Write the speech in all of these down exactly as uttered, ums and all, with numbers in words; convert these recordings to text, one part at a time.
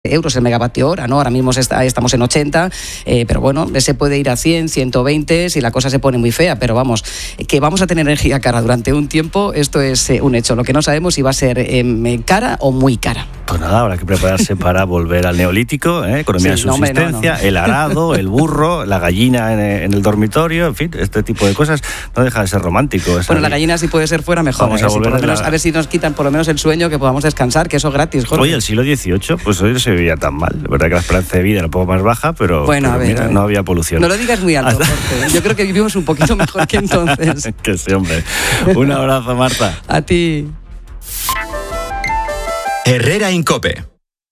euros el megavatio hora, ¿no? Ahora mismo está, estamos en ochenta, eh, pero bueno, se puede ir a cien, ciento veinte si la cosa se pone muy fea, pero vamos, que vamos a tener energía cara durante un tiempo, esto es eh, un hecho. Lo que no sabemos si va a ser eh, cara o muy cara. Pues nada, habrá que prepararse para volver al neolítico, ¿eh? Economía sí, de subsistencia, no, no, no. El arado, el burro, la gallina en, en el dormitorio, en fin, este tipo de cosas no deja de ser romántico. Bueno, la gallina si puede ser fuera mejor. Vamos a, ver, volver si por lo menos, la... a ver si nos quitan por lo menos el sueño, que podamos descansar, que eso es gratis, Jorge. Oye, el siglo dieciocho, pues hoy no se veía tan mal. La verdad que la esperanza de vida era un poco más baja, pero, bueno, pero a ver, mira, a ver. no había polución. No lo digas muy alto, Jorge. Yo creo que vivimos un poquito mejor que entonces. Que sí, hombre. Un abrazo, Marta. A ti. Herrera Incope.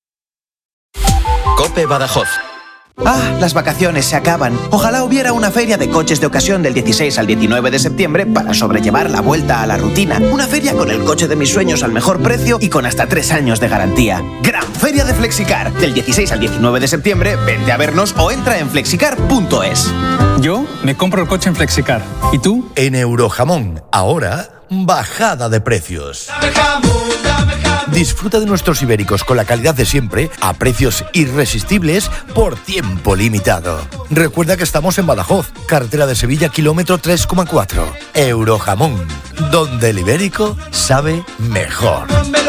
Cope Badajoz. Ah, las vacaciones se acaban. Ojalá hubiera una feria de coches de ocasión del dieciséis al diecinueve de septiembre para sobrellevar la vuelta a la rutina. Una feria con el coche de mis sueños al mejor precio y con hasta tres años de garantía. Gran Feria de Flexicar. Del dieciséis al diecinueve de septiembre, vente a vernos o entra en flexicar punto es. Yo me compro el coche en Flexicar. ¿Y tú? En Eurojamón. Ahora, bajada de precios. Dame jamón, dame jamón. Disfruta de nuestros ibéricos con la calidad de siempre a precios irresistibles por tiempo limitado. Recuerda que estamos en Badajoz, carretera de Sevilla, kilómetro tres coma cuatro. Eurojamón, donde el ibérico sabe mejor.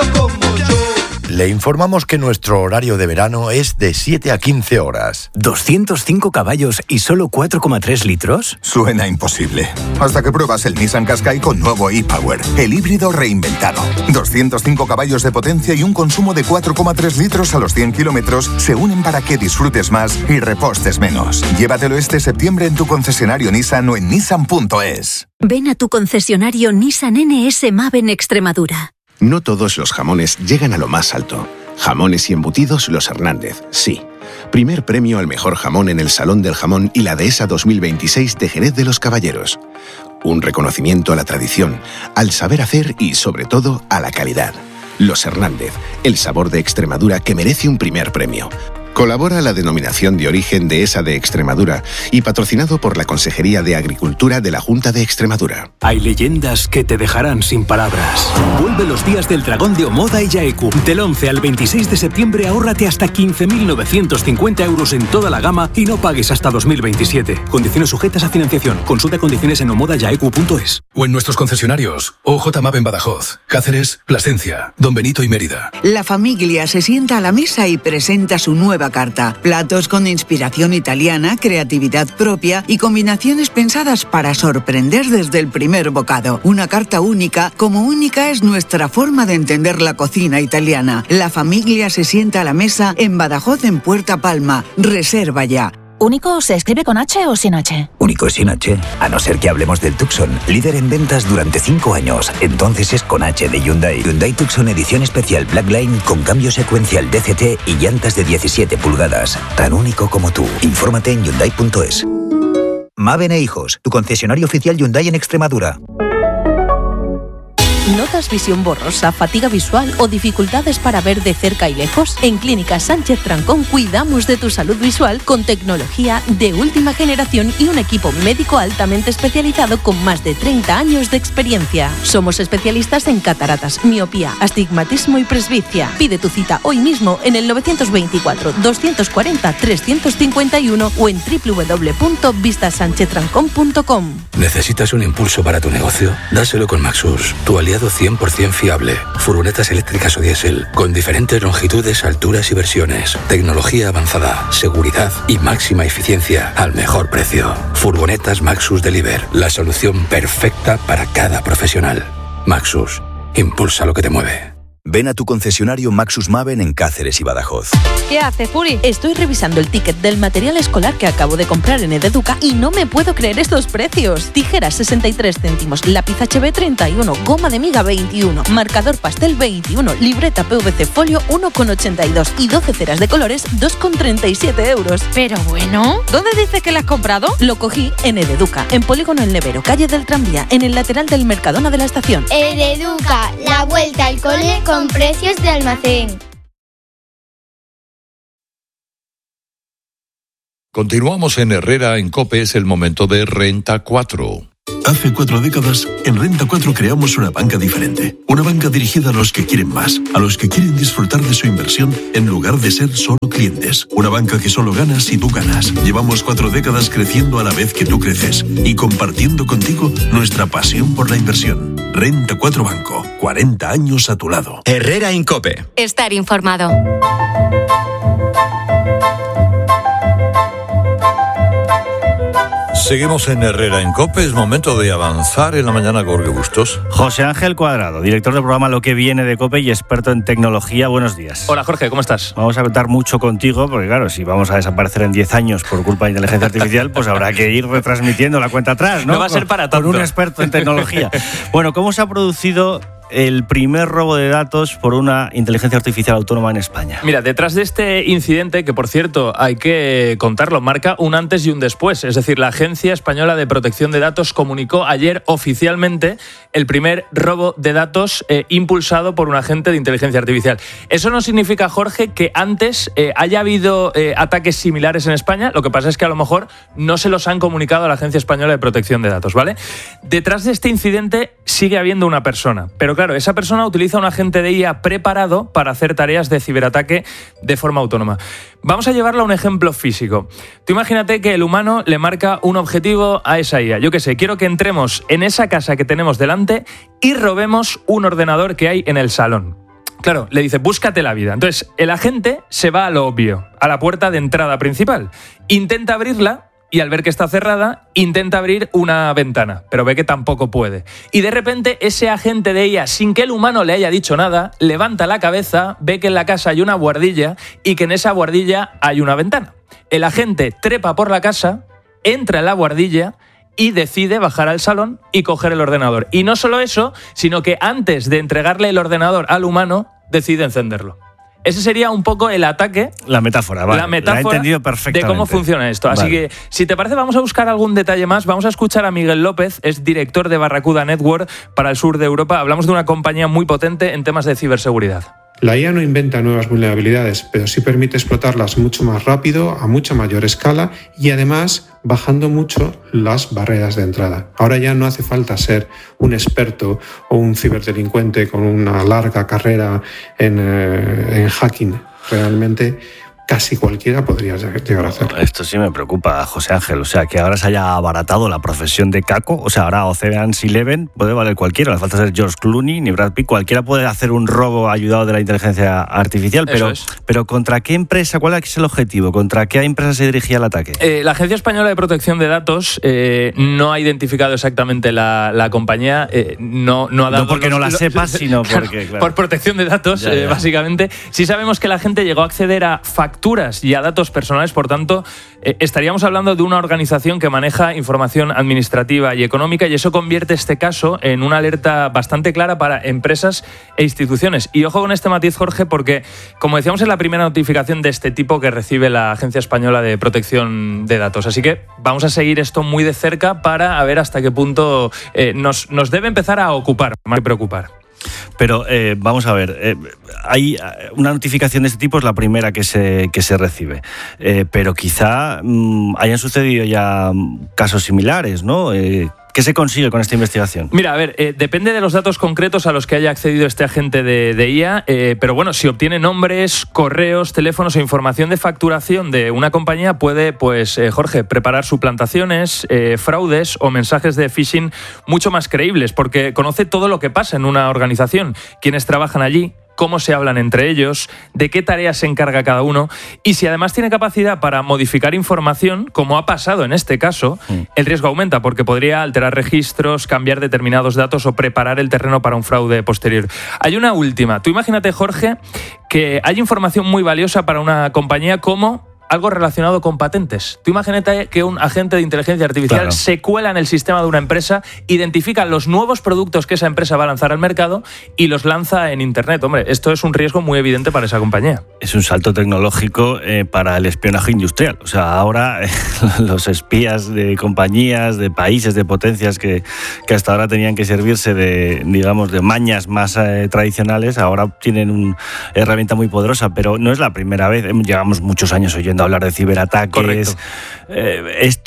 Le informamos que nuestro horario de verano es de siete a quince horas. ¿doscientos cinco caballos y solo cuatro coma tres litros? Suena imposible. Hasta que pruebas el Nissan Qashqai con nuevo e-Power, el híbrido reinventado. doscientos cinco caballos de potencia y un consumo de cuatro coma tres litros a los cien kilómetros se unen para que disfrutes más y repostes menos. Llévatelo este septiembre en tu concesionario Nissan o en nissan punto es. Ven a tu concesionario Nissan N S Mave en Extremadura. No todos los jamones llegan a lo más alto. Jamones y embutidos Los Hernández, sí. Primer premio al mejor jamón en el Salón del Jamón y la Dehesa dos mil veintiséis de Jerez de los Caballeros. Un reconocimiento a la tradición, al saber hacer y, sobre todo, a la calidad. Los Hernández, el sabor de Extremadura que merece un primer premio. Colabora la denominación de origen Dehesa de Extremadura y patrocinado por la Consejería de Agricultura de la Junta de Extremadura. Hay leyendas que te dejarán sin palabras. Vuelve los días del dragón de Omoda y Yaeku. Del once al veintiséis de septiembre ahórrate hasta quince mil novecientos cincuenta euros en toda la gama y no pagues hasta dos mil veintisiete. Condiciones sujetas a financiación. Consulta condiciones en omoda yaeku punto es. O en nuestros concesionarios. O J Mave en Badajoz, Cáceres, Plasencia, Don Benito y Mérida. La familia se sienta a la mesa y presenta su nueva carta. Platos con inspiración italiana, creatividad propia y combinaciones pensadas para sorprender desde el primer bocado. Una carta única, como única es nuestra forma de entender la cocina italiana. La familia se sienta a la mesa en Badajoz, en Puerta Palma. Reserva ya. ¿Único se escribe con H o sin H? Único sin H, a no ser que hablemos del Tucson, líder en ventas durante cinco años. Entonces es con H de Hyundai. Hyundai Tucson edición especial Blackline con cambio secuencial D C T y llantas de diecisiete pulgadas. Tan único como tú. Infórmate en hyundai punto es. Maven e Hijos, tu concesionario oficial Hyundai en Extremadura. ¿Notas visión borrosa, fatiga visual o dificultades para ver de cerca y lejos? En Clínica Sánchez Trancón cuidamos de tu salud visual con tecnología de última generación y un equipo médico altamente especializado con más de treinta años de experiencia. Somos especialistas en cataratas, miopía, astigmatismo y presbicia. Pide tu cita hoy mismo en el novecientos veinticuatro, doscientos cuarenta, trescientos cincuenta y uno o en doble u doble u doble u punto vista sánchez trancón punto com. ¿Necesitas un impulso para tu negocio? Dáselo con Maxus, tu aliado cien por ciento fiable. Furgonetas eléctricas o diésel, con diferentes longitudes, alturas y versiones. Tecnología avanzada, seguridad y máxima eficiencia al mejor precio. Furgonetas Maxus Deliver, la solución perfecta para cada profesional. Maxus, impulsa lo que te mueve. Ven a tu concesionario Maxus Maven en Cáceres y Badajoz. ¿Qué haces, Puri? Estoy revisando el ticket del material escolar que acabo de comprar en Ededuca y no me puedo creer estos precios. Tijeras sesenta y tres céntimos, lápiz H B treinta y uno, goma de miga veintiuno, marcador pastel veintiuno, libreta P V C folio uno con ochenta y dos y doce ceras de colores dos con treinta y siete euros. Pero bueno, ¿dónde dices que lo has comprado? Lo cogí en Ededuca, en Polígono El Nevero, calle del Tranvía, en el lateral del Mercadona de la estación. Ededuca, la vuelta al cole con precios de almacén. Continuamos en Herrera en COPE, es el momento de Renta cuatro. Hace cuatro décadas, en Renta cuatro creamos una banca diferente. Una banca dirigida a los que quieren más, a los que quieren disfrutar de su inversión en lugar de ser solo clientes. Una banca que solo gana si tú ganas. Llevamos cuatro décadas creciendo a la vez que tú creces y compartiendo contigo nuestra pasión por la inversión. Renta cuatro Banco, cuarenta años a tu lado. Herrera Incope. Estar informado. Seguimos en Herrera en COPE, es momento de avanzar en la mañana con Jorge Bustos. José Ángel Cuadrado, director del programa Lo que viene de COPE y experto en tecnología. Buenos días. Hola Jorge, ¿cómo estás? Vamos a contar mucho contigo, porque claro, si vamos a desaparecer en diez años por culpa de inteligencia artificial, pues habrá que ir retransmitiendo la cuenta atrás, ¿no? No va a ser para tanto. Con un experto en tecnología. Bueno, ¿cómo se ha producido el primer robo de datos por una inteligencia artificial autónoma en España? Mira, detrás de este incidente, que por cierto hay que contarlo, marca un antes y un después. Es decir, la Agencia Española de Protección de Datos comunicó ayer oficialmente el primer robo de datos eh, impulsado por un agente de inteligencia artificial. Eso no significa, Jorge, que antes eh, haya habido eh, ataques similares en España. Lo que pasa es que a lo mejor no se los han comunicado a la Agencia Española de Protección de Datos, ¿vale? Detrás de este incidente sigue habiendo una persona, pero claro, esa persona utiliza un agente de I A preparado para hacer tareas de ciberataque de forma autónoma. Vamos a llevarlo a un ejemplo físico. Tú imagínate que el humano le marca un objetivo a esa I A. Yo qué sé, quiero que entremos en esa casa que tenemos delante y robemos un ordenador que hay en el salón. Claro, le dice, búscate la vida. Entonces, el agente se va a lo obvio, a la puerta de entrada principal. Intenta abrirla, y al ver que está cerrada, intenta abrir una ventana, pero ve que tampoco puede. Y de repente ese agente de I A, sin que el humano le haya dicho nada, levanta la cabeza, ve que en la casa hay una buhardilla y que en esa buhardilla hay una ventana. El agente trepa por la casa, entra en la buhardilla y decide bajar al salón y coger el ordenador. Y no solo eso, sino que antes de entregarle el ordenador al humano, decide encenderlo. Ese sería un poco el ataque. La metáfora, vale. La metáfora la he entendido perfectamente. De cómo funciona esto. Así vale. que, si te parece, vamos a buscar algún detalle más. Vamos a escuchar a Miguel López, es director de Barracuda Network para el sur de Europa. Hablamos de una compañía muy potente en temas de ciberseguridad. La I A no inventa nuevas vulnerabilidades, pero sí permite explotarlas mucho más rápido, a mucha mayor escala y además bajando mucho las barreras de entrada. Ahora ya no hace falta ser un experto o un ciberdelincuente con una larga carrera en, eh, en hacking. Realmente casi cualquiera podría llegar a hacerlo. Esto sí me preocupa, José Ángel. O sea, que ahora se haya abaratado la profesión de caco. O sea, ahora Ocean's Eleven puede valer cualquiera. No hace falta ser George Clooney ni Brad Pitt. Cualquiera puede hacer un robo ayudado de la inteligencia artificial. Pero, es. pero ¿contra qué empresa? ¿Cuál es el objetivo? ¿Contra qué empresa se dirigía el ataque? Eh, la Agencia Española de Protección de Datos eh, no ha identificado exactamente la, la compañía. Eh, no, no ha dado... No porque los, no la sepas, sino porque... Claro. Por protección de datos, ya, ya. Eh, básicamente. Sí sabemos que la gente llegó a acceder a facturas y a datos personales, por tanto, eh, estaríamos hablando de una organización que maneja información administrativa y económica, y eso convierte este caso en una alerta bastante clara para empresas e instituciones. Y ojo con este matiz, Jorge, porque, como decíamos, es la primera notificación de este tipo que recibe la Agencia Española de Protección de Datos. Así que vamos a seguir esto muy de cerca para ver hasta qué punto eh, nos, nos debe empezar a ocupar, más que preocupar. Pero eh, vamos a ver, eh, hay una notificación de este tipo, es la primera que se, que se recibe, eh, pero quizá mmm, hayan sucedido ya casos similares, ¿no? Eh, ¿Qué se consigue con esta investigación? Mira, a ver, eh, depende de los datos concretos a los que haya accedido este agente de, de I A, eh, pero bueno, si obtiene nombres, correos, teléfonos o información de facturación de una compañía, puede, pues, eh, Jorge, preparar suplantaciones, eh, fraudes o mensajes de phishing mucho más creíbles, porque conoce todo lo que pasa en una organización, quiénes trabajan allí, cómo se hablan entre ellos, de qué tareas se encarga cada uno, y si además tiene capacidad para modificar información, como ha pasado en este caso, mm. el riesgo aumenta porque podría alterar registros, cambiar determinados datos o preparar el terreno para un fraude posterior. Hay una última. Tú imagínate, Jorge, que hay información muy valiosa para una compañía como algo relacionado con patentes. Tú imagínate que un agente de inteligencia artificial claro. se cuela en el sistema de una empresa, identifica los nuevos productos que esa empresa va a lanzar al mercado y los lanza en Internet. Hombre, esto es un riesgo muy evidente para esa compañía. Es un salto tecnológico eh, para el espionaje industrial. O sea, ahora eh, los espías de compañías, de países, de potencias que, que hasta ahora tenían que servirse de, digamos, de mañas más eh, tradicionales, ahora tienen una herramienta muy poderosa, pero no es la primera vez. Llevamos muchos años oyendo hablar de ciberataques. Correcto. Eh, esto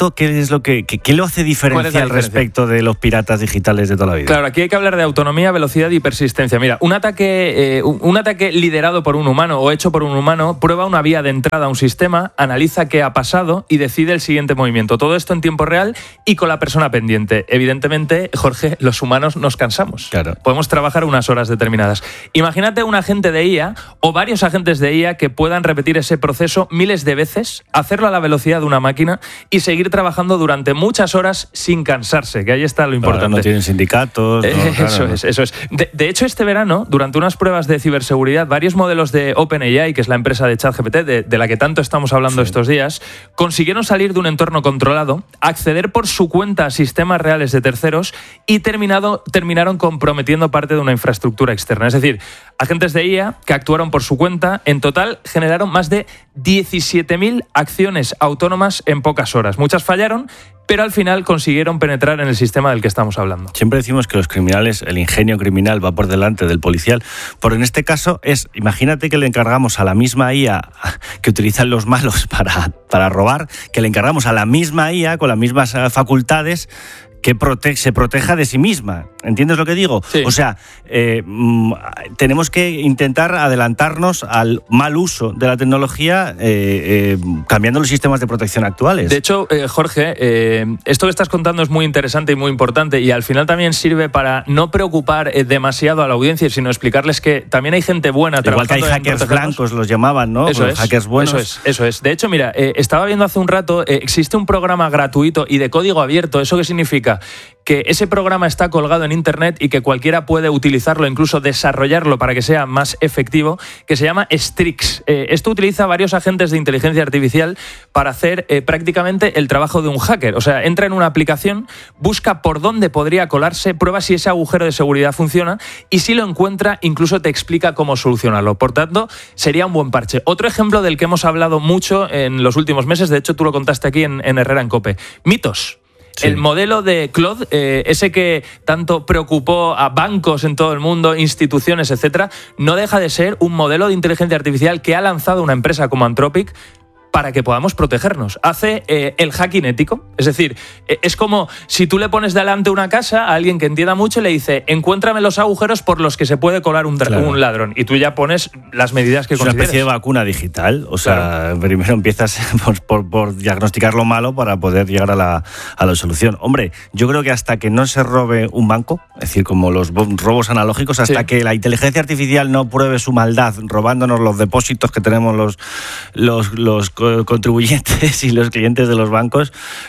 esto qué es lo que qué, qué lo hace diferencial respecto de los piratas digitales de toda la vida? Claro, aquí hay que hablar de autonomía, velocidad y persistencia. Mira, un ataque, eh, un ataque liderado por un humano o hecho por un humano prueba una vía de entrada a un sistema, analiza qué ha pasado y decide el siguiente movimiento. Todo esto en tiempo real y con la persona pendiente. Evidentemente, Jorge, los humanos nos cansamos. Claro. Podemos trabajar unas horas determinadas. Imagínate un agente de I A o varios agentes de I A que puedan repetir ese proceso miles de veces, hacerlo a la velocidad de una máquina y seguir trabajando durante muchas horas sin cansarse, que ahí está lo importante. Claro, no tienen sindicatos. No, eh, claro, eso no. es, eso es. De, de hecho, este verano, durante unas pruebas de ciberseguridad, varios modelos de OpenAI, que es la empresa de ChatGPT, de, de la que tanto estamos hablando sí. estos días, consiguieron salir de un entorno controlado, acceder por su cuenta a sistemas reales de terceros y terminado, terminaron comprometiendo parte de una infraestructura externa. Es decir, agentes de I A que actuaron por su cuenta, en total generaron más de diecisiete mil acciones autónomas en pocas horas. Muchas fallaron, pero al final consiguieron penetrar en el sistema del que estamos hablando. Siempre decimos que los criminales, el ingenio criminal va por delante del policial, pero en este caso es, imagínate que le encargamos a la misma I A que utilizan los malos para, para robar, que le encargamos a la misma I A con las mismas facultades que prote- se proteja de sí misma. ¿Entiendes lo que digo? Sí. O sea, eh, mm, tenemos que intentar adelantarnos al mal uso de la tecnología eh, eh, cambiando los sistemas de protección actuales. De hecho, eh, Jorge, eh, esto que estás contando es muy interesante y muy importante y al final también sirve para no preocupar eh, demasiado a la audiencia, sino explicarles que también hay gente buena Igual trabajando. Igual que hay hackers blancos, los llamaban, ¿no? Eso Los es, hackers buenos. Eso es, eso es. De hecho, mira, eh, estaba viendo hace un rato, eh, existe un programa gratuito y de código abierto. ¿Eso qué significa? Que ese programa está colgado en internet y que cualquiera puede utilizarlo, incluso desarrollarlo para que sea más efectivo, que se llama Strix. Eh, esto utiliza varios agentes de inteligencia artificial para hacer eh, prácticamente el trabajo de un hacker. O sea, entra en una aplicación, busca por dónde podría colarse, prueba si ese agujero de seguridad funciona y si lo encuentra, incluso te explica cómo solucionarlo. Por tanto, sería un buen parche. Otro ejemplo del que hemos hablado mucho en los últimos meses, de hecho tú lo contaste aquí en, en Herrera en COPE, Mitos. Sí. El modelo de Claude, eh, ese que tanto preocupó a bancos en todo el mundo, instituciones, etcétera, no deja de ser un modelo de inteligencia artificial que ha lanzado una empresa como Anthropic para que podamos protegernos. Hace eh, el hacking ético. Es decir, eh, es como si tú le pones delante una casa a alguien que entienda mucho y le dice, encuéntrame los agujeros por los que se puede colar un, claro. un ladrón. Y tú ya pones las medidas que es consideres. Es una especie de vacuna digital. O sea, claro. primero empiezas por, por, por diagnosticar lo malo para poder llegar a la, a la solución. Hombre, yo creo que hasta que no se robe un banco, es decir, como los robos analógicos, hasta sí. que la inteligencia artificial no pruebe su maldad robándonos los depósitos que tenemos los, los, los contribuyentes y los clientes de los bancos,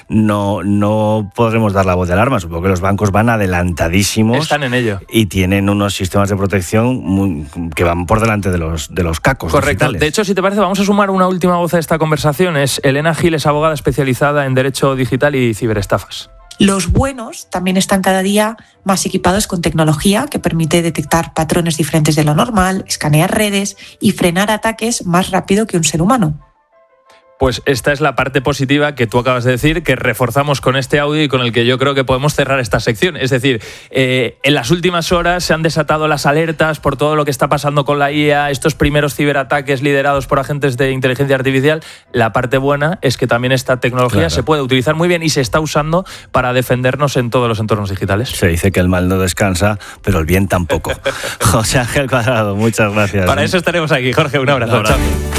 no, no podremos dar la voz de alarma. Supongo que los bancos van adelantadísimos. Están en ello. Y tienen unos sistemas de protección muy, que van por delante de los, de los cacos. Correcto. digitales. De hecho, si te parece, vamos a sumar una última voz a esta conversación. Es Elena Gil, es abogada especializada en Derecho Digital y Ciberestafas. Los buenos también están cada día más equipados con tecnología que permite detectar patrones diferentes de lo normal, escanear redes y frenar ataques más rápido que un ser humano. Pues esta es la parte positiva que tú acabas de decir, que reforzamos con este audio y con el que yo creo que podemos cerrar esta sección. Es decir, eh, en las últimas horas se han desatado las alertas por todo lo que está pasando con la I A, estos primeros ciberataques liderados por agentes de inteligencia artificial. La parte buena es que también esta tecnología claro. se puede utilizar muy bien y se está usando para defendernos en todos los entornos digitales. Se dice que el mal no descansa, pero el bien tampoco. José Ángel Cuadrado, muchas gracias. Para eso estaremos aquí. Jorge, un abrazo. Un abrazo.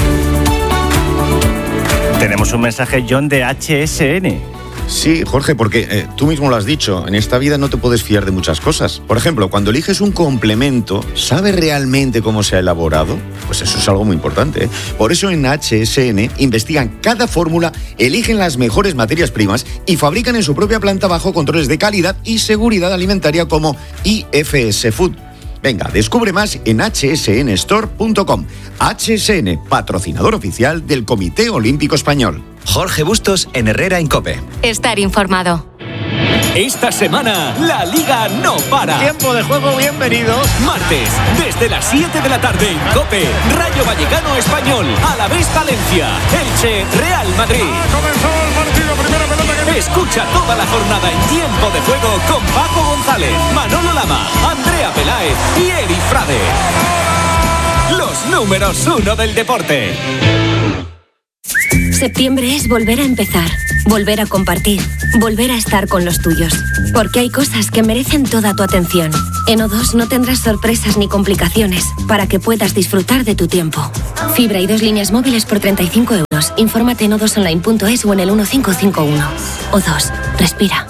Tenemos un mensaje, John, de H S N. Sí, Jorge, porque eh, tú mismo lo has dicho, en esta vida no te puedes fiar de muchas cosas. Por ejemplo, cuando eliges un complemento, ¿sabes realmente cómo se ha elaborado? Pues eso es algo muy importante, ¿eh? Por eso en H S N investigan cada fórmula, eligen las mejores materias primas y fabrican en su propia planta bajo controles de calidad y seguridad alimentaria como I F S Food. Venga, descubre más en h s n store punto com. H S N, patrocinador oficial del Comité Olímpico Español. Jorge Bustos en Herrera en COPE. Estar informado. Esta semana, la Liga no para. Tiempo de juego, bienvenidos. Martes, desde las siete de la tarde en COPE, Rayo Vallecano Español, Alavés Valencia, Elche, Real Madrid. Ha comenzado el partido, primera pelota que... Escucha toda la jornada en Tiempo de Juego con Paco González, Manolo Lama, Andrea Peláez y Eri Frade. Los números uno del deporte. Se Septiembre es volver a empezar, volver a compartir, volver a estar con los tuyos. Porque hay cosas que merecen toda tu atención. En O dos no tendrás sorpresas ni complicaciones para que puedas disfrutar de tu tiempo. Fibra y dos líneas móviles por treinta y cinco euros. Infórmate en o dos online punto es o en el uno cinco cinco uno. O dos, respira.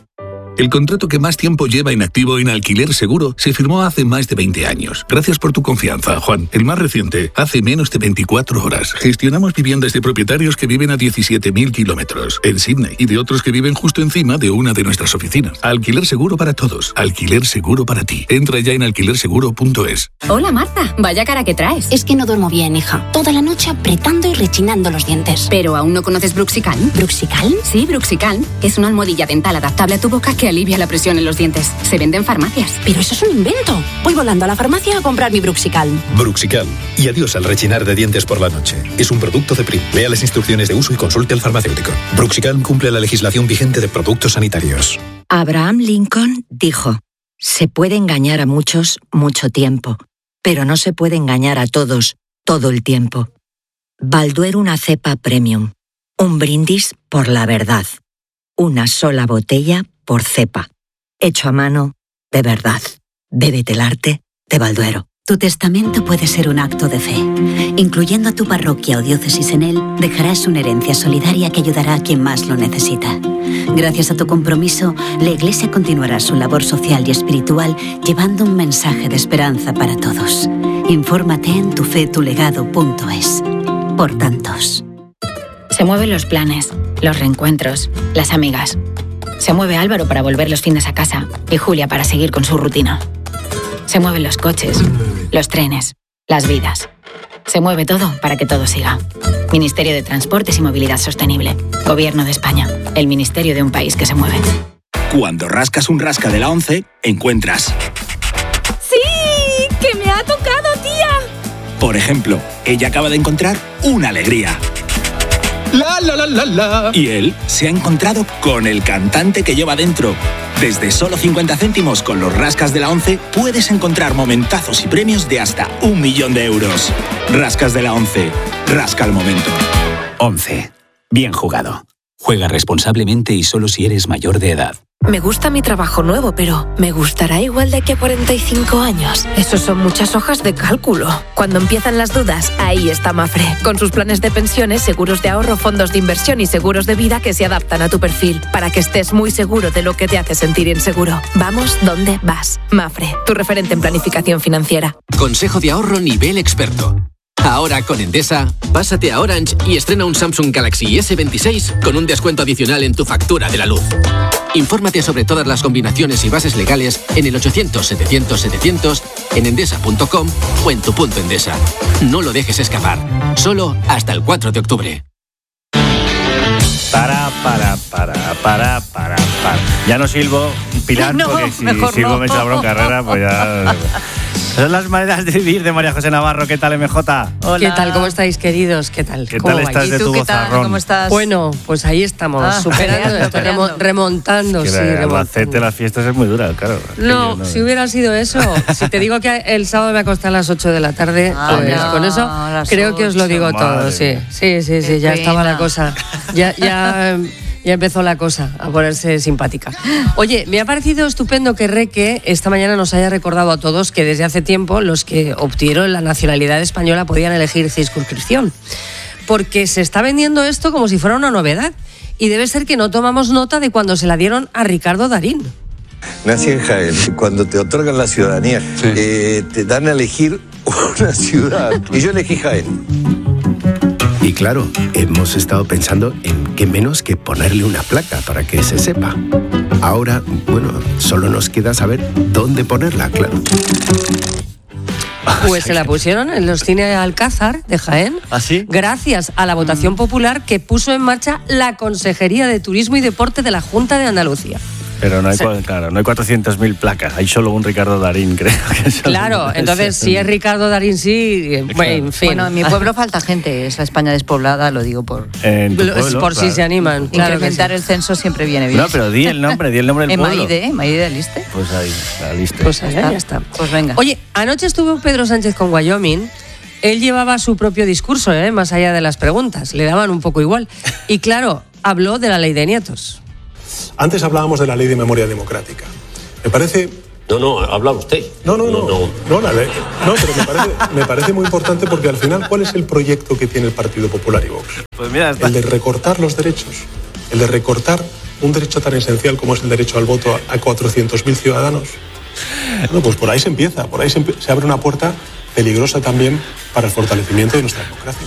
El contrato que más tiempo lleva inactivo en Alquiler Seguro se firmó hace más de veinte años. Gracias por tu confianza, Juan. El más reciente, hace menos de veinticuatro horas. Gestionamos viviendas de propietarios que viven a diecisiete mil kilómetros en Sydney y de otros que viven justo encima de una de nuestras oficinas. Alquiler Seguro para todos. Alquiler Seguro para ti. Entra ya en alquiler seguro punto es. Hola Marta, vaya cara que traes. Es que no duermo bien, hija. Toda la noche apretando y rechinando los dientes. ¿Pero aún no conoces Bruxicalm? ¿Bruxicalm? Sí, Bruxicalm. Es una almohadilla dental adaptable a tu boca que alivia la presión en los dientes. Se vende en farmacias. Pero eso es un invento. Voy volando a la farmacia a comprar mi Bruxicalm. Bruxicalm. Y adiós al rechinar de dientes por la noche. Es un producto de Prim. Lea las instrucciones de uso y consulte al farmacéutico. Bruxicalm cumple la legislación vigente de productos sanitarios. Abraham Lincoln dijo: se puede engañar a muchos mucho tiempo, pero no se puede engañar a todos todo el tiempo. Balduero, una cepa premium. Un brindis por la verdad. Una sola botella por cepa. Hecho a mano, de verdad. Bébete el arte de Balduero. Tu testamento puede ser un acto de fe. Incluyendo a tu parroquia o diócesis en él, dejarás una herencia solidaria que ayudará a quien más lo necesita. Gracias a tu compromiso, la Iglesia continuará su labor social y espiritual llevando un mensaje de esperanza para todos. Infórmate en tu fe tu legado punto es. Por tantos. Se mueven los planes, los reencuentros, las amigas. Se mueve Álvaro para volver los fines a casa y Julia para seguir con su rutina. Se mueven los coches, los trenes, las vidas. Se mueve todo para que todo siga. Ministerio de Transportes y Movilidad Sostenible. Gobierno de España. El ministerio de un país que se mueve. Cuando rascas un rasca de la once, encuentras... ¡Sí! ¡Que me ha tocado, tía! Por ejemplo, ella acaba de encontrar una alegría. La, la, la, la, la. Y él se ha encontrado con el cantante que lleva dentro. Desde solo cincuenta céntimos con los rascas de la once puedes encontrar momentazos y premios de hasta un millón de euros. Rascas de la once. Rasca el momento. once. Bien jugado. Juega responsablemente y solo si eres mayor de edad. Me gusta mi trabajo nuevo, pero ¿me gustará igual de aquí a cuarenta y cinco años? Esos son muchas hojas de cálculo. Cuando empiezan las dudas, ahí está Mafre. Con sus planes de pensiones, seguros de ahorro, fondos de inversión y seguros de vida que se adaptan a tu perfil, para que estés muy seguro de lo que te hace sentir inseguro. Vamos donde vas. Mafre, tu referente en planificación financiera. Consejo de ahorro nivel experto. Ahora con Endesa, pásate a Orange y estrena un Samsung Galaxy ese veintiséis con un descuento adicional en tu factura de la luz. Infórmate sobre todas las combinaciones y bases legales en el ochocientos setecientos setecientos, en endesa punto com o en tu punto Endesa. No lo dejes escapar. Solo hasta el cuatro de octubre. Para, para, para, para, para, para. Ya no silbo, Pilar, no, porque si silbo no. me echa la bronca Herrera, pues ya... Son las maneras de vivir de María José Navarro. ¿Qué tal, M J? Hola. ¿Qué tal? ¿Cómo estáis, queridos? ¿Qué tal? ¿Qué tal estás de tu vozarrón? ¿Cómo estás? Bueno, pues ahí estamos, ah, superando, remo, remontando. Es que sí, el remontando. Albacete de las fiestas es muy dura, claro. No, no, si hubiera sido eso, si te digo que el sábado me acosté a las ocho de la tarde, ah, pues no, con eso creo que os lo digo Madre. todo. Sí, sí, sí, sí ya pena. estaba la cosa. Ya, ya... Ya empezó la cosa a ponerse simpática. Oye, me ha parecido estupendo que Reque esta mañana nos haya recordado a todos que desde hace tiempo los que obtuvieron la nacionalidad española podían elegir circunscripción. Porque se está vendiendo esto como si fuera una novedad. Y debe ser que no tomamos nota de cuando se la dieron a Ricardo Darín. Nací en Jaén. Cuando te otorgan la ciudadanía, sí. eh, te dan a elegir una ciudad. Y yo elegí Jaén. Y claro, hemos estado pensando en qué menos que ponerle una placa para que se sepa. Ahora, bueno, solo nos queda saber dónde ponerla, claro. Pues se la pusieron en los cines Alcázar de Jaén. ¿Ah, sí? Gracias a la votación popular que puso en marcha la Consejería de Turismo y Deporte de la Junta de Andalucía. Pero no hay, claro, no hay cuatrocientas mil placas, hay solo un Ricardo Darín, creo. Que claro, entonces si es Ricardo Darín, sí, bueno, en fin. Bueno, en mi pueblo falta gente, es la España despoblada, lo digo por... En tu pueblo, por claro. si se animan. Claro. Incrementar sí. el censo siempre viene bien. No, pero di el nombre, di el nombre del en pueblo. Maide, Maide de Aliste. Pues ahí, la lista. Pues allá ya está. Pues venga. Oye, anoche estuvo Pedro Sánchez con Wyoming Él llevaba su propio discurso, ¿eh? Más allá de las preguntas, le daban un poco igual. Y claro, habló de la ley de nietos. Antes hablábamos de la ley de memoria democrática. Me parece... No, no, habla usted. No, no, no, no, no, la ley. No, pero me parece, me parece muy importante porque al final, ¿cuál es el proyecto que tiene el Partido Popular y Vox? Pues mira, está... El de recortar los derechos. El de recortar un derecho tan esencial como es el derecho al voto a cuatrocientos mil ciudadanos. Bueno, pues por ahí se empieza, por ahí se, se abre una puerta peligrosa también para el fortalecimiento de nuestra democracia.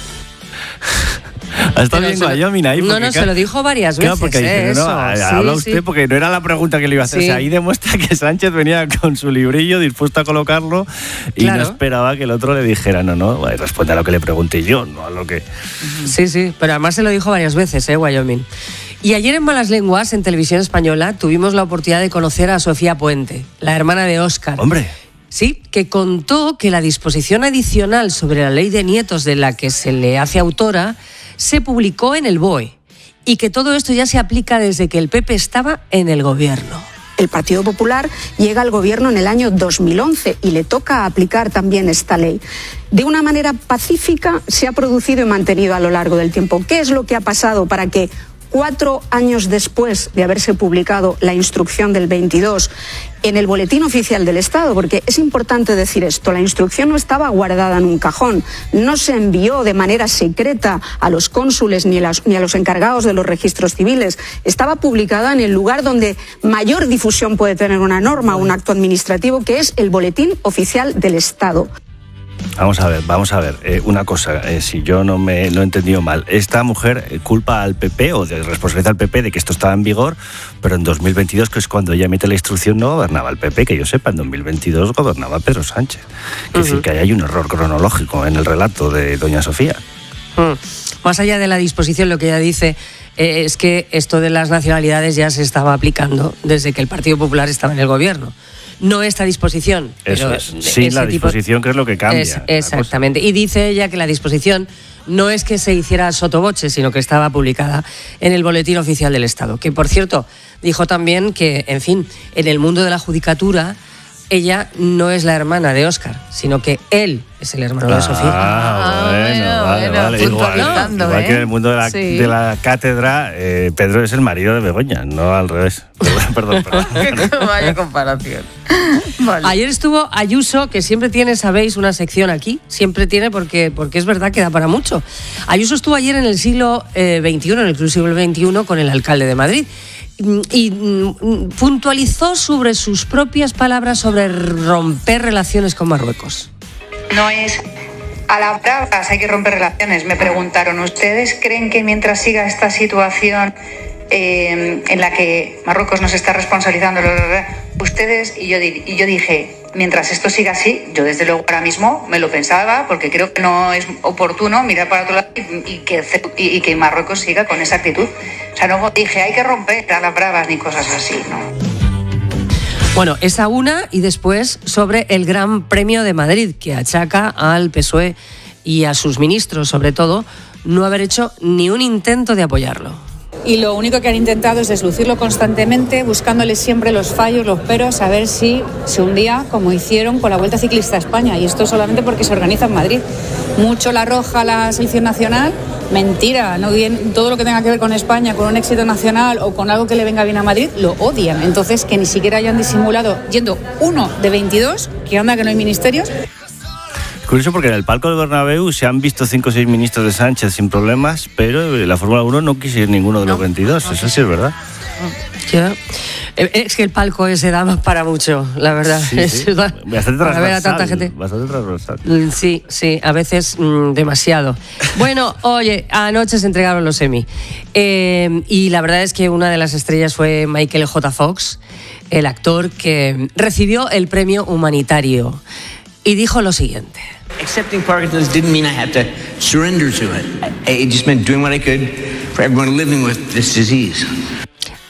Está bien Wyoming ahí. No, no, se lo dijo varias veces. Claro, porque eh, dice, eso. no, no, sí, habla usted sí. porque no era la pregunta que le iba a hacer. Sí. O sea, ahí demuestra que Sánchez venía con su librillo dispuesto a colocarlo y claro. no esperaba que el otro le dijera, no, no, responde a lo que le pregunté yo, no a lo que... Sí, sí, pero además se lo dijo varias veces, ¿eh, Wyoming? Y ayer en Malas Lenguas, en Televisión Española, tuvimos la oportunidad de conocer a Sofía Puente, la hermana de Óscar. ¡Hombre! Sí, que contó que la disposición adicional sobre la ley de nietos de la que se le hace autora se publicó en el B O E y que todo esto ya se aplica desde que el P P estaba en el gobierno. El Partido Popular llega al gobierno en el año dos mil once y le toca aplicar también esta ley. De una manera pacífica se ha producido y mantenido a lo largo del tiempo. ¿Qué es lo que ha pasado para que cuatro años después de haberse publicado la instrucción del veintidós en el Boletín Oficial del Estado, porque es importante decir esto, la instrucción no estaba guardada en un cajón, no se envió de manera secreta a los cónsules ni a los, ni a los encargados de los registros civiles, estaba publicada en el lugar donde mayor difusión puede tener una norma, un acto administrativo, que es el Boletín Oficial del Estado. Vamos a ver, vamos a ver, eh, una cosa, eh, si yo no me lo he entendido mal, esta mujer eh, culpa al P P o de responsabilidad al P P de que esto estaba en vigor, pero en dos mil veintidós, que es cuando ella emite la instrucción, no gobernaba el P P, que yo sepa, en dos mil veintidós gobernaba Pedro Sánchez. Es uh-huh. decir, que ahí hay un error cronológico en el relato de doña Sofía. Uh, más allá de la disposición, lo que ella dice eh, es que esto de las nacionalidades ya se estaba aplicando desde que el Partido Popular estaba en el gobierno. No esta disposición. Eso pero es. Sí, la disposición tipo, que es lo que cambia. Es, exactamente. Y dice ella que la disposición no es que se hiciera sotoboche, sino que estaba publicada en el Boletín Oficial del Estado. Que, por cierto, dijo también que, en fin, en el mundo de la judicatura, ella no es la hermana de Óscar, sino que él es el hermano ah, de Sofía. Ah, bueno, bueno, vale, bueno, vale. Igual, igual ¿eh? que en el mundo de la, sí. de la cátedra, eh, Pedro es el marido de Begoña, no al revés. Perdón, perdón. perdón. Vaya comparación. Vale. Ayer estuvo Ayuso, que siempre tiene, sabéis, una sección aquí, siempre tiene, porque, porque es verdad que da para mucho. Ayuso estuvo ayer en el siglo eh, veintiuno, en el Club Siglo veintiuno, con el alcalde de Madrid. Y mm, puntualizó sobre sus propias palabras sobre romper relaciones con Marruecos. No es a la bravas, hay que romper relaciones. Me preguntaron, ¿ustedes creen que mientras siga esta situación eh, en la que Marruecos nos está responsabilizando, ustedes, y yo, y yo dije, mientras esto siga así, yo desde luego ahora mismo me lo pensaba, porque creo que no es oportuno mirar para otro lado y, y, que, y, y que Marruecos siga con esa actitud. O sea, no dije, hay que romper a las bravas ni cosas así, ¿no? Bueno, esa una, y después sobre el Gran Premio de Madrid, que achaca al P S O E y a sus ministros, sobre todo, no haber hecho ni un intento de apoyarlo. Y lo único que han intentado es deslucirlo constantemente, buscándole siempre los fallos, los peros, a ver si se hundía, como hicieron con la Vuelta Ciclista a España. Y esto solamente porque se organiza en Madrid. Mucho la roja la selección nacional, mentira. No bien, todo lo que tenga que ver con España, con un éxito nacional o con algo que le venga bien a Madrid, lo odian. Entonces, que ni siquiera hayan disimulado, yendo uno de veintidós, que anda que no hay ministerios. Curioso porque en el palco del Bernabéu se han visto cinco o seis ministros de Sánchez sin problemas, pero la Fórmula uno no quiso ir ninguno de los no, veintidós, no, eso sí es verdad. Ya. Es que el palco ese da más para mucho, la verdad. Sí, sí. Da, bastante transversal, ver a tanta gente. Bastante transversal. Sí, sí, a veces mmm, demasiado. Bueno, oye, anoche se entregaron los Emmy. Eh, y la verdad es que una de las estrellas fue Michael J. Fox, el actor que recibió el premio humanitario. Y dijo lo siguiente. Accepting Parkinson's didn't mean I had to surrender to it. It just meant doing what I could for everyone living with this disease.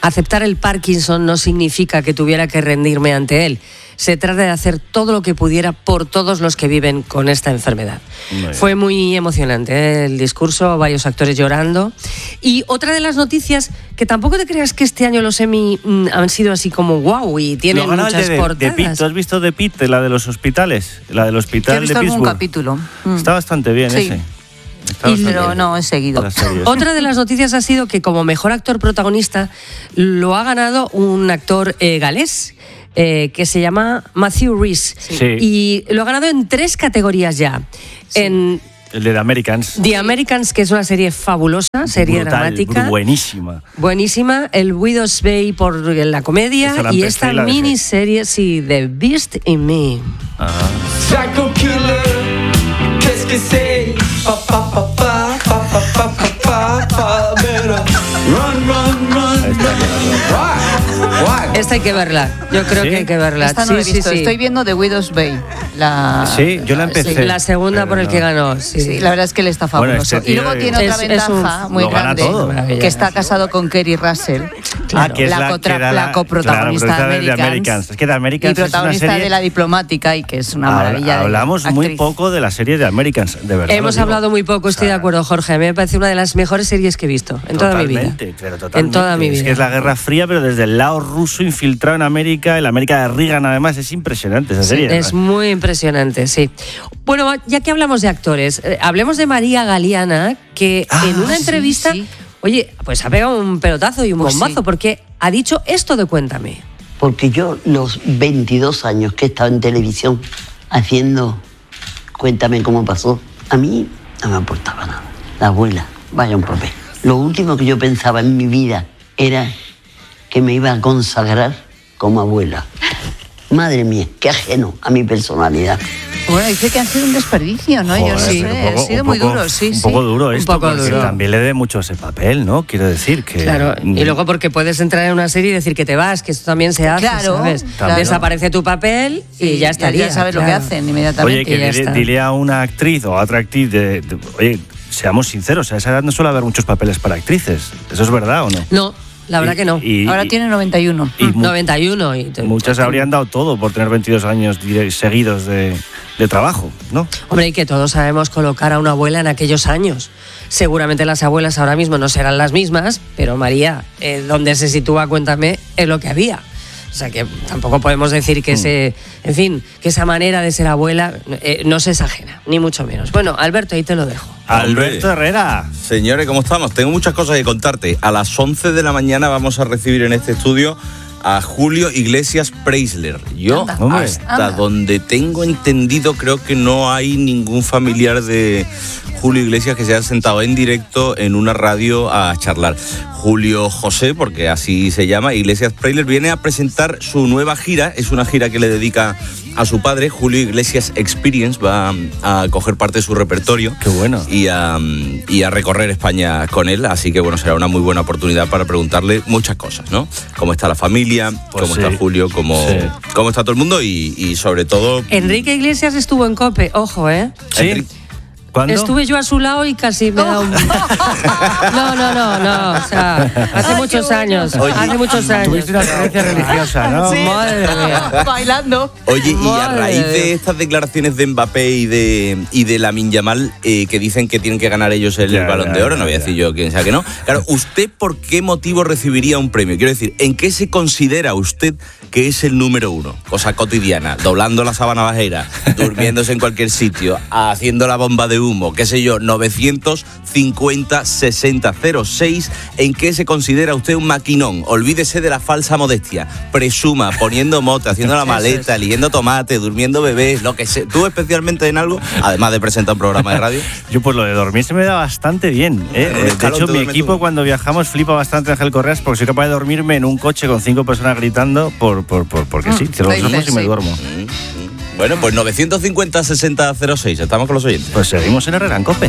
Aceptar el Parkinson no significa que tuviera que rendirme ante él. Se trata de hacer todo lo que pudiera por todos los que viven con esta enfermedad. Muy Fue muy emocionante, ¿eh? El discurso, varios actores llorando. Y otra de las noticias, que tampoco te creas que este año los Emmy mm, han sido así como wow y tienen muchas de, portadas. De Pitt. ¿Tú has visto de Pitt, la de los hospitales? La del hospital de Pittsburgh. He visto algún capítulo. Mm. Está bastante bien sí. ese. Y, pero no, he seguido. Otra de las noticias ha sido que como mejor actor protagonista lo ha ganado un actor eh, galés eh, que se llama Matthew Rhys. Sí. Y lo ha ganado en tres categorías ya. Sí. En el de The Americans. The Americans, que es una serie fabulosa, serie Brutal, dramática. Buenísima. Buenísima. El Widow's Bay por la comedia. La y esta miniserie, sí, The Beast in Me. Ajá. Psycho Killer, qu'est-ce que c'est? Pa, pa, pa, pa, pa, pa, pa, pa, pa, pa, run, run, run, run. Esta hay que verla. Yo creo ¿Sí? que hay que verla. Esta no sí, he visto. Sí, sí. Estoy viendo The Widow's Bay. La, sí, yo la empecé. Sí, la segunda por el no. que ganó. Sí. sí, la verdad es que él está fabuloso. Bueno, este y luego tiene otra es, ventaja es un, muy grande, todo. que está casado con Kerry Russell. Claro, ah, que es la, la, contra, la, la coprotagonista claro, de Americans. Americans. Es que de Americans y protagonista es una serie... de La Diplomática y que es una maravilla. Hablamos de muy poco de la serie de Americans, de verdad. Hemos hablado muy poco, estoy o sea, de acuerdo, Jorge. A mí me parece una de las mejores series que he visto en toda mi vida. Pero totalmente. En toda mi vida. Es que es la Guerra Fría, pero desde el lado ruso infiltrado en América, en la América de Reagan, además, es impresionante esa serie. Sí, es muy impresionante, sí. Bueno, ya que hablamos de actores, eh, hablemos de María Galeana, que ah, en una entrevista, sí, sí. oye, pues ha pegado un pelotazo y un pues bombazo, sí. porque ha dicho esto de Cuéntame. Porque yo, los veintidós años que he estado en televisión haciendo Cuéntame cómo pasó, a mí no me aportaba nada. La abuela, vaya un papel. Lo último que yo pensaba en mi vida era que me iba a consagrar como abuela. Madre mía, qué ajeno a mi personalidad. Bueno, dice que han sido un desperdicio, ¿no? Joder, yo sí, poco, ha sido muy poco, duro, sí, un sí. Un poco duro esto, un poco porque duro. también le dé mucho ese papel, ¿no? Quiero decir que... Claro, y luego porque puedes entrar en una serie y decir que te vas, que esto también se hace, claro, ¿sabes? Claro. Desaparece tu papel y sí, ya estaría. Ya sabes claro. lo que hacen inmediatamente. Oye, que ya dile, está. dile a una actriz o a otra actriz de, de... Oye, seamos sinceros, a esa edad no suele haber muchos papeles para actrices. ¿Eso es verdad o no? No. La verdad y, que no. Y, Ahora tiene noventa y uno. Y mu- noventa y uno. Y te, muchas te, habrían dado todo por tener veintidós años seguidos de, de trabajo, ¿no? Hombre, y que todos sabemos colocar a una abuela en aquellos años. Seguramente las abuelas ahora mismo no serán las mismas, pero María, eh, donde se sitúa, Cuéntame, es lo que había. O sea que tampoco podemos decir que ese, en fin, que esa manera de ser abuela eh, no se exagera, ni mucho menos. Bueno, Alberto, ahí te lo dejo. Alberto Herrera. Señores, ¿cómo estamos? Tengo muchas cosas que contarte. A las once de la mañana vamos a recibir en este estudio a Julio Iglesias Preisler. Yo, anda, hasta anda. donde tengo entendido, creo que no hay ningún familiar de Julio Iglesias que se haya sentado en directo en una radio a charlar. Julio José, porque así se llama, Iglesias Preisler, viene a presentar su nueva gira. Es una gira que le dedica a su padre, Julio Iglesias Experience. Va a coger parte de su repertorio. Qué bueno. Y a, y a recorrer España con él. Así que, bueno, será una muy buena oportunidad para preguntarle muchas cosas, ¿no? Cómo está la familia, pues cómo sí. está Julio, cómo, sí. cómo está todo el mundo y, y sobre todo... Enrique Iglesias estuvo en COPE, ojo, ¿eh? Sí. Enrique... ¿Cuándo? Estuve yo a su lado y casi me da un... No, no, no, no, o sea, hace Ay, muchos bueno. años, Oye, hace muchos años. Tuviste una experiencia religiosa, ¿no? Sí. Madre mía. Bailando. Oye, y a raíz de estas declaraciones de Mbappé y de, y de Lamine Yamal, eh, que dicen que tienen que ganar ellos el, ya, el Balón ya, de Oro, ya, no voy a decir ya. yo quién sea que no. Claro, ¿usted por qué motivo recibiría un premio? Quiero decir, ¿en qué se considera usted que es el número uno? Cosa cotidiana, doblando la sábana bajera, durmiéndose en cualquier sitio, haciendo la bomba de humo, qué sé yo, novecientos cincuenta sesenta cero seis. ¿En qué se considera usted un maquinón? Olvídese de la falsa modestia. Presuma, poniendo mote, haciendo la maleta, eligiendo tomate, durmiendo bebés, lo que sea. ¿Tú especialmente en algo? Además de presentar un programa de radio. Yo pues lo de dormir se me da bastante bien, ¿eh? De hecho, mi equipo tú. cuando viajamos flipa bastante Ángel Correas porque soy capaz de dormirme en un coche con cinco personas gritando por, por, por, porque mm, sí, cierro los ojos y me duermo. Mm, mm. Bueno, pues novecientos cincuenta sesenta cero seis, estamos con los oyentes. Pues seguimos en Herrera en COPE.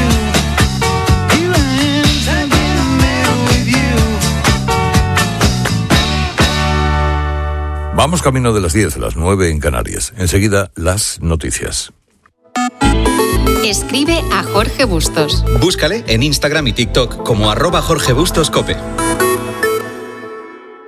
Vamos camino de las diez, las nueve en Canarias. Enseguida, las noticias. Escribe a Jorge Bustos. Búscale en Instagram y TikTok como arroba Jorge Bustos Cope.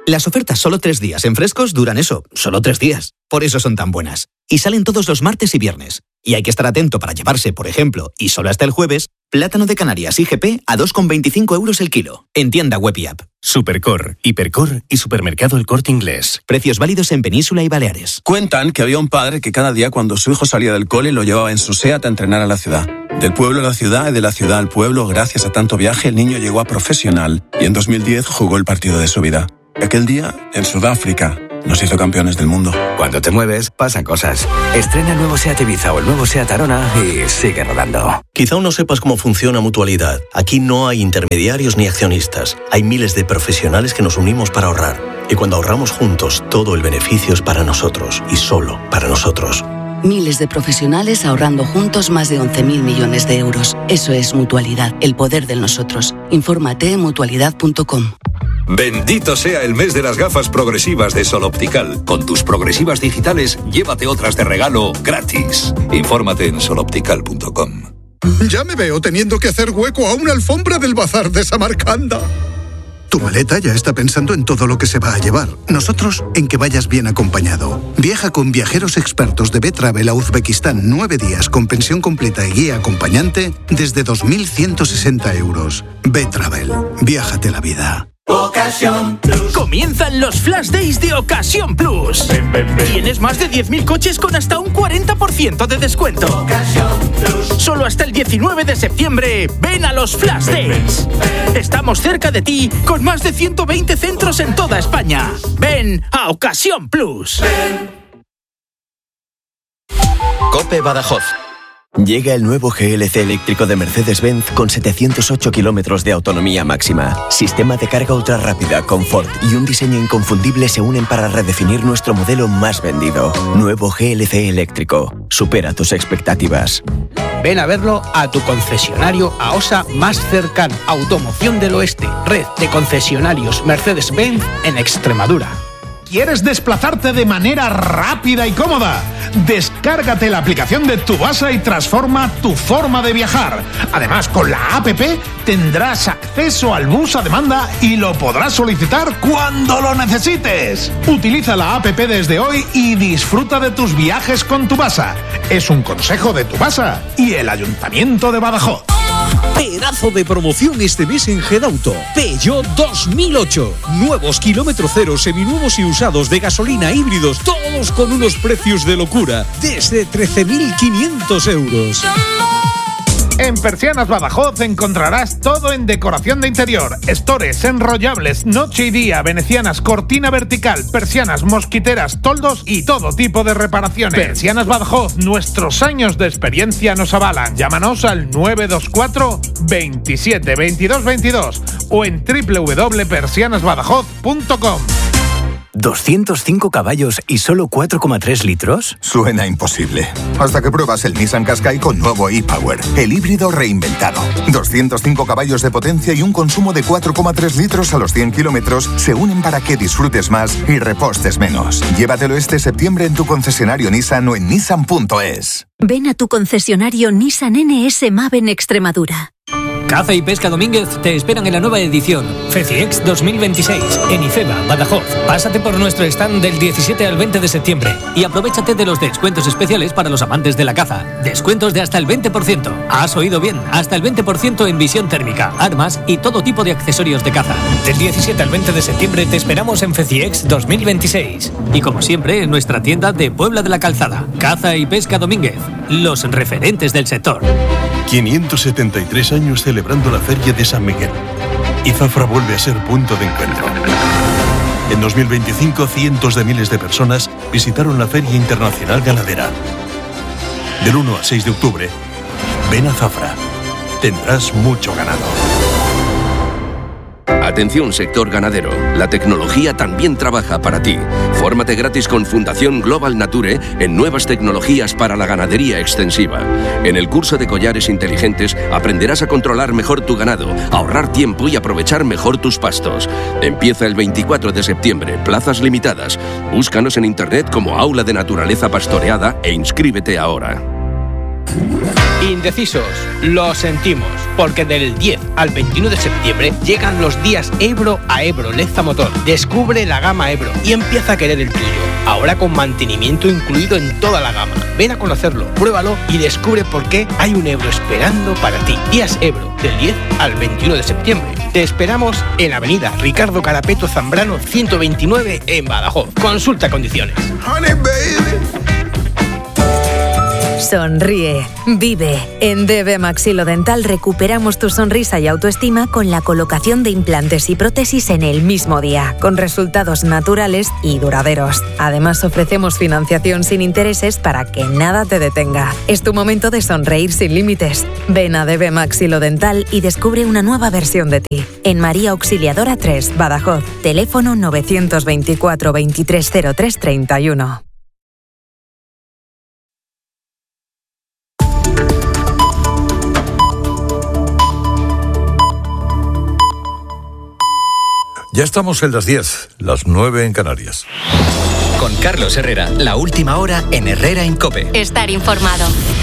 Las ofertas solo tres días en Frescos duran eso, solo tres días. Por eso son tan buenas. Y salen todos los martes y viernes. Y hay que estar atento para llevarse, por ejemplo, y solo hasta el jueves, plátano de Canarias I G P a dos con veinticinco euros el kilo. En tienda web y app. Supercor, Hipercor y Supermercado El Corte Inglés. Precios válidos en Península y Baleares. Cuentan que había un padre que cada día cuando su hijo salía del cole lo llevaba en su SEAT a entrenar a la ciudad. Del pueblo a la ciudad y de la ciudad al pueblo, gracias a tanto viaje, el niño llegó a profesional y en dos mil diez jugó el partido de su vida. Aquel día, en Sudáfrica, nos hizo campeones del mundo. Cuando te mueves, pasan cosas. Estrena el nuevo SEAT Ibiza o el nuevo SEAT Arona y sigue rodando. Quizá aún no sepas cómo funciona Mutualidad. Aquí no hay intermediarios ni accionistas. Hay miles de profesionales que nos unimos para ahorrar. Y cuando ahorramos juntos, todo el beneficio es para nosotros y solo para nosotros. Miles de profesionales ahorrando juntos más de once mil millones de euros. Eso es Mutualidad, el poder del nosotros. Infórmate en mutualidad punto com. Bendito sea el mes de las gafas progresivas de Sol Optical. Con tus progresivas digitales, llévate otras de regalo gratis. Infórmate en sol optical punto com. Ya me veo teniendo que hacer hueco a una alfombra del bazar de Samarcanda. Tu maleta ya está pensando en todo lo que se va a llevar. Nosotros en que vayas bien acompañado. Viaja con viajeros expertos de B-Travel a Uzbekistán nueve días con pensión completa y guía acompañante desde dos mil ciento sesenta euros. B-Travel. Viájate la vida. Ocasión Plus. Comienzan los Flash Days de Ocasión Plus. Ven, ven, ven. Tienes más de diez mil coches con hasta un cuarenta por ciento de descuento. Ocasión Plus. Solo hasta el diecinueve de septiembre. Ven a los Flash Days. Ven, ven. Estamos cerca de ti con más de ciento veinte centros en toda España. Ven a Ocasión Plus. Ven. COPE Badajoz. Llega el nuevo G L C eléctrico de Mercedes-Benz con setecientos ocho kilómetros de autonomía máxima. Sistema de carga ultra rápida, confort y un diseño inconfundible se unen para redefinir nuestro modelo más vendido. Nuevo G L C eléctrico. Supera tus expectativas. Ven a verlo a tu concesionario A O S A más cercano. Automoción del Oeste. Red de concesionarios Mercedes-Benz en Extremadura. ¿Quieres desplazarte de manera rápida y cómoda? Descárgate la aplicación de Tubasa y transforma tu forma de viajar. Además, con la app tendrás acceso al bus a demanda y lo podrás solicitar cuando lo necesites. Utiliza la app desde hoy y disfruta de tus viajes con Tubasa. Es un consejo de Tubasa y el Ayuntamiento de Badajoz. Pedazo de promoción este mes en Gedauto. Peugeot dos mil ocho. Nuevos kilómetro cero, seminuevos y usados de gasolina híbridos, todos con unos precios de locura, desde trece mil quinientos euros. En Persianas Badajoz encontrarás todo en decoración de interior, estores, enrollables, noche y día, venecianas, cortina vertical, persianas, mosquiteras, toldos y todo tipo de reparaciones. Persianas Badajoz, nuestros años de experiencia nos avalan. Llámanos al nueve dos cuatro, veintisiete, veintidós, veintidós o en doble u doble u doble punto persianas badajoz punto com. ¿doscientos cinco caballos y solo cuatro coma tres litros? Suena imposible. Hasta que pruebas el Nissan Qashqai con nuevo e-Power, el híbrido reinventado. doscientos cinco caballos de potencia y un consumo de cuatro coma tres litros a los cien kilómetros se unen para que disfrutes más y repostes menos. Llévatelo este septiembre en tu concesionario Nissan o en nissan punto es. Ven a tu concesionario Nissan N S MAV en Extremadura. Caza y Pesca Domínguez te esperan en la nueva edición FECIEX dos mil veintiséis en IFEMA, Badajoz. Pásate por nuestro stand del diecisiete al veinte de septiembre y aprovéchate de los descuentos especiales para los amantes de la caza. Descuentos de hasta el veinte por ciento. Has oído bien, hasta el veinte por ciento en visión térmica, armas y todo tipo de accesorios de caza. Del diecisiete al veinte de septiembre te esperamos en FECIEX dos mil veintiséis. Y como siempre, en nuestra tienda de Puebla de la Calzada. Caza y Pesca Domínguez, los referentes del sector. quinientos setenta y tres años celebrando la Feria de San Miguel. Y Zafra vuelve a ser punto de encuentro. En dos mil veinticinco, cientos de miles de personas visitaron la Feria Internacional Ganadera. Del uno al seis de octubre, ven a Zafra. Tendrás mucho ganado. Atención sector ganadero, la tecnología también trabaja para ti. Fórmate gratis con Fundación Global Nature en nuevas tecnologías para la ganadería extensiva. En el curso de collares inteligentes aprenderás a controlar mejor tu ganado, ahorrar tiempo y aprovechar mejor tus pastos. Empieza el veinticuatro de septiembre, plazas limitadas. Búscanos en internet como Aula de Naturaleza Pastoreada e inscríbete ahora. Indecisos, lo sentimos, porque del diez al veintiuno de septiembre llegan los días Ebro a Ebro Leza Motor. Descubre la gama Ebro y empieza a querer el tuyo. Ahora con mantenimiento incluido en toda la gama. Ven a conocerlo, pruébalo y descubre por qué hay un Ebro esperando para ti. Días Ebro, del diez al veintiuno de septiembre. Te esperamos en Avenida Ricardo Carapeto Zambrano ciento veintinueve en Badajoz. Consulta condiciones. Honey, baby. Sonríe, vive. En D B Maxilodental recuperamos tu sonrisa y autoestima con la colocación de implantes y prótesis en el mismo día, con resultados naturales y duraderos. Además, ofrecemos financiación sin intereses para que nada te detenga. Es tu momento de sonreír sin límites. Ven a D B Maxilodental y descubre una nueva versión de ti. En María Auxiliadora tres, Badajoz. Teléfono novecientos veinticuatro veintitrés cero tres treinta y uno. Ya estamos en las diez, las nueve en Canarias. Con Carlos Herrera, la última hora en Herrera en COPE. Estar informado.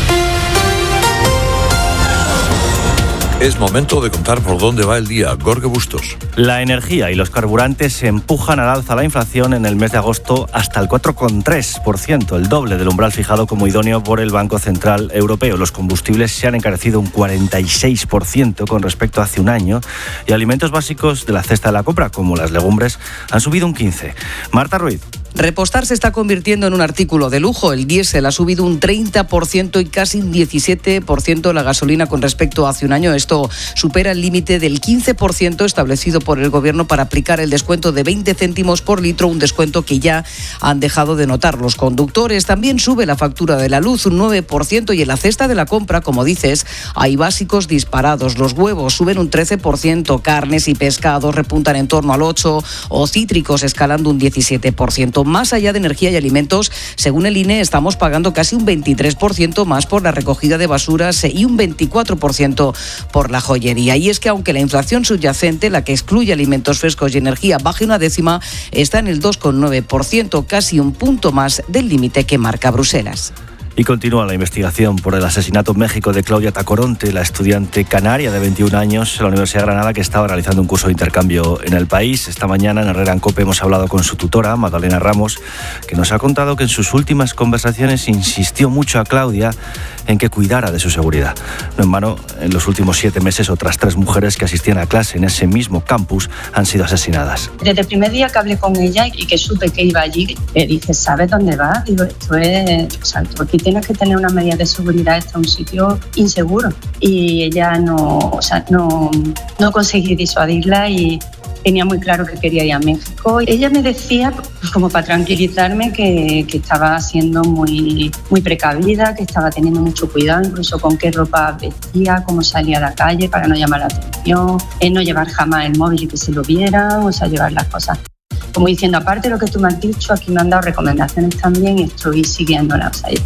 Es momento de contar por dónde va el día. Gorge Bustos. La energía y los carburantes empujan al alza la inflación en el mes de agosto hasta el cuatro coma tres por ciento, el doble del umbral fijado como idóneo por el Banco Central Europeo. Los combustibles se han encarecido un cuarenta y seis por ciento con respecto a hace un año y alimentos básicos de la cesta de la compra, como las legumbres, han subido un quince por ciento. Marta Ruiz. Repostar se está convirtiendo en un artículo de lujo. El diésel ha subido un treinta por ciento y casi un diecisiete por ciento la gasolina con respecto a hace un año. Esto supera el límite del quince por ciento establecido por el Gobierno para aplicar el descuento de veinte céntimos por litro, un descuento que ya han dejado de notar los conductores. También sube la factura de la luz un nueve por ciento y en la cesta de la compra, como dices, hay básicos disparados. Los huevos suben un trece por ciento, carnes y pescados repuntan en torno al ocho por ciento o cítricos escalando un diecisiete por ciento. Más allá de energía y alimentos, según el I N E, estamos pagando casi un veintitrés por ciento más por la recogida de basuras y un veinticuatro por ciento por la joyería. Y es que aunque la inflación subyacente, la que excluye alimentos frescos y energía, baje una décima, está en el dos coma nueve por ciento, casi un punto más del límite que marca Bruselas. Y continúa la investigación por el asesinato en México de Claudia Tacoronte, la estudiante canaria de veintiún años en la Universidad de Granada que estaba realizando un curso de intercambio en el país. Esta mañana en Herrera en COPE hemos hablado con su tutora, Magdalena Ramos, que nos ha contado que en sus últimas conversaciones insistió mucho a Claudia en que cuidara de su seguridad. No en vano, en los últimos siete meses otras tres mujeres que asistían a clase en ese mismo campus han sido asesinadas. Desde el primer día que hablé con ella y que supe que iba allí, le dije, ¿sabes dónde vas? Digo, esto es, o sea, tú aquí tienes que tener una medida de seguridad, esto es un sitio inseguro. Y ella no, o sea, no, no conseguí disuadirla y tenía muy claro que quería ir a México. Ella me decía, como para tranquilizarme, que, que estaba siendo muy, muy precavida, que estaba teniendo mucho cuidado, incluso con qué ropa vestía, cómo salía a la calle para no llamar la atención, en no llevar jamás el móvil y que se lo vieran, o sea, llevar las cosas. Como diciendo, aparte de lo que tú me has dicho, aquí me han dado recomendaciones también y estoy siguiéndolas. O sea,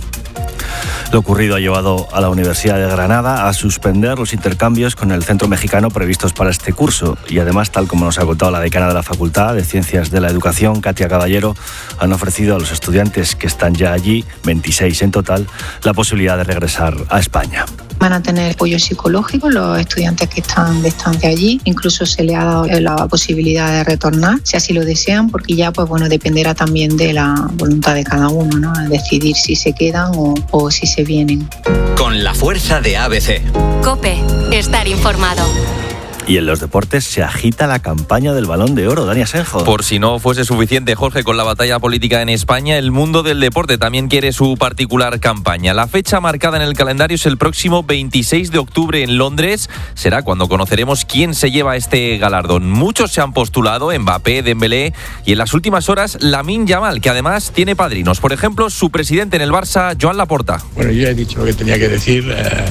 lo ocurrido ha llevado a la Universidad de Granada a suspender los intercambios con el centro mexicano previstos para este curso. Y además, tal como nos ha contado la decana de la Facultad de Ciencias de la Educación, Katia Caballero, han ofrecido a los estudiantes que están ya allí, veintiséis en total, la posibilidad de regresar a España. Van a tener apoyo psicológico los estudiantes que están de estancia allí. Incluso se les ha dado la posibilidad de retornar, si así lo desean, porque ya pues bueno dependerá también de la voluntad de cada uno, ¿no? Decidir si se quedan o, o si se vienen. Con la fuerza de A B C. COPE. Estar informado. Y en los deportes se agita la campaña del Balón de Oro. Dani Asenjo. Por si no fuese suficiente, Jorge, con la batalla política en España, el mundo del deporte también quiere su particular campaña. La fecha marcada en el calendario es el próximo veintiséis de octubre en Londres. Será cuando conoceremos quién se lleva este galardón. Muchos se han postulado, Mbappé, Dembélé y en las últimas horas Lamine Yamal, que además tiene padrinos. Por ejemplo, su presidente en el Barça, Joan Laporta. Bueno, yo ya he dicho lo que tenía que decir. Eh...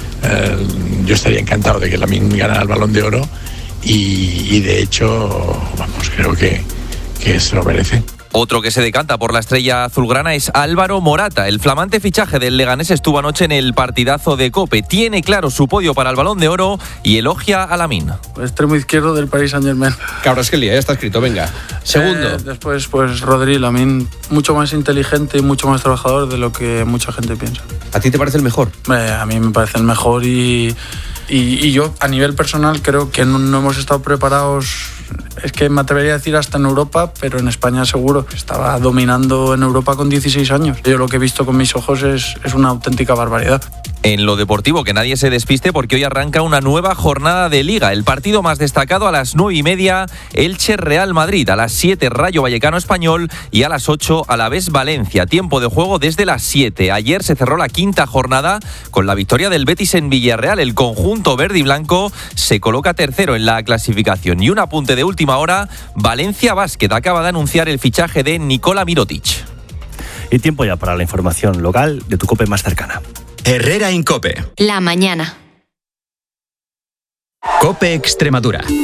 Uh, yo estaría encantado de que Lamine ganara el Balón de Oro y, y de hecho, vamos, creo que, que se lo merece. Otro que se decanta por la estrella azulgrana es Álvaro Morata. El flamante fichaje del Leganés estuvo anoche en el partidazo de COPE. Tiene claro su podio para el Balón de Oro y elogia a Lamine. Extremo izquierdo del Paris Saint-Germain. Kvaratskhelia, ya está escrito, venga. Segundo. Eh, después, pues Rodri, Lamine, mucho más inteligente y mucho más trabajador de lo que mucha gente piensa. ¿A ti te parece el mejor? Eh, a mí me parece el mejor y, y, y yo, a nivel personal, creo que no, no hemos estado preparados. Es que me atrevería a decir hasta en Europa, pero en España seguro. Estaba dominando en Europa con dieciséis años. Yo lo que he visto con mis ojos es, es una auténtica barbaridad. En lo deportivo, que nadie se despiste porque hoy arranca una nueva jornada de Liga. El partido más destacado a las nueve y media, Elche-Real Madrid. A las siete, Rayo Vallecano-Español. Y a las ocho, Alavés Valencia. Tiempo de juego desde las siete. Ayer se cerró la quinta jornada con la victoria del Betis en Villarreal. El conjunto verde y blanco se coloca tercero en la clasificación. Y un apunte de última hora, Valencia Basket acaba de anunciar el fichaje de Nikola Mirotic. Y tiempo ya para la información local de tu COPE más cercana. Herrera Incope. La mañana. COPE Extremadura.